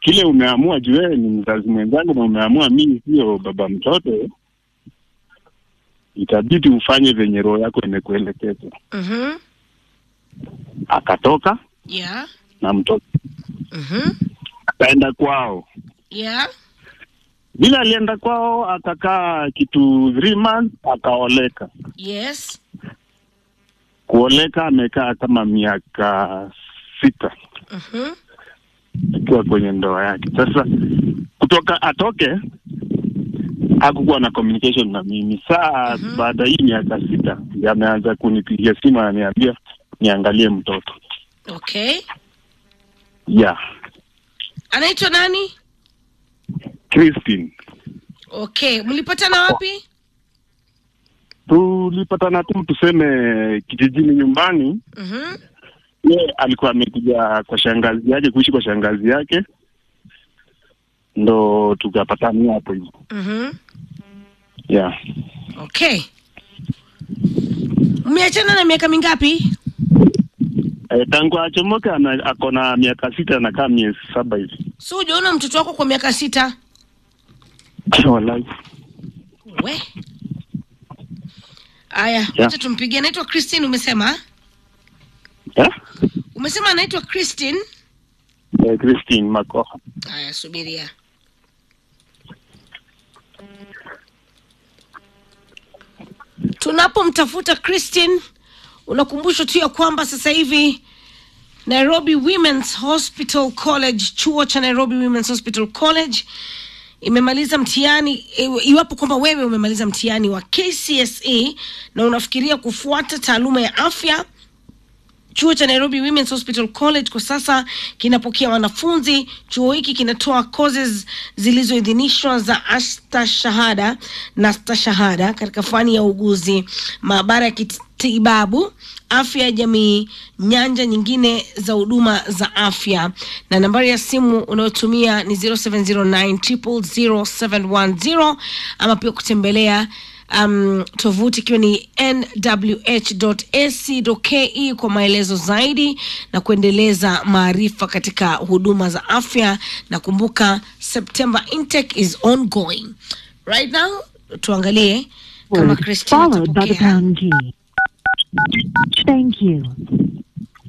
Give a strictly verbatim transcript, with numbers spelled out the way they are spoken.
kile umeamua juu wewe ni mzazi mwenzangu na umeamua mimi sio baba mtoto, itabidi ufanye venye roho yako imekuelekeza. Mhm. Akatoka. Yeah. Na mtoto. Mhm. Akaenda kwao. Yeah. Bila alienda kwao akakaa kitu three months akaoleka. Yes. Kuoleka amekaa kama miaka sita. Mhm. Akiwa kwenye ndoa yake. Sasa kutoka atoke hakukuwa na communication na mimi. Saa mm-hmm. baada hii miaka sita yameanza kunipigia simu ananiambia niangalie mtoto. Okay. Yeah. Anaitwa nani? Christine. Okay, mlipatana wapi? Tulipatana tu tuseme kijijini nyumbani. Mhm. Yeye alikuwa amekuja kwa shangazi yake, kuishi kwa shangazi yake. Ndo tukapatana hapo hivi. Mhm. Yeah. Okay. Mmeachana na miaka mingapi? Eh, tangu achomoka ako na miaka sita na kama miezi saba hivi. So hujaona mtoto wako kwa miaka sita? Wallahi. We. Aya, yeah. Wacha tumpigie. Anaitwa Christine umesema? Yeah? Umesema anaitwa Christine? Eh, Christine Makoha. Aya, subiria. Tunapomtafuta Christine, unakumbushwa tu ya kwamba sasa hivi Nairobi Women's Hospital College, chuo cha Nairobi Women's Hospital College imemaliza mtihani. Iwapo kwamba wewe umemaliza mtihani wa K C S E na unafikiria kufuata taaluma ya afya, chuo cha Nairobi Women's Hospital College kwa sasa kinapokea wanafunzi. Chuo hiki kinatoa courses zilizoidhinishwa za astashahada na stashahada katika fani ya uguzi, maabara ya kitibabu, afya ya jamii, nyanja nyingine za huduma za afya. Na nambari ya simu unayotumia ni zero seven zero nine zero zero zero seven one zero, ama pia kutembelea Um, tovuti ikiwa ni n w h dot a c dot k e kwa maelezo zaidi na kuendeleza maarifa katika huduma za afya. Na kumbuka September intake is ongoing. Right now tuangalie kama Christine atapokea. Thank you.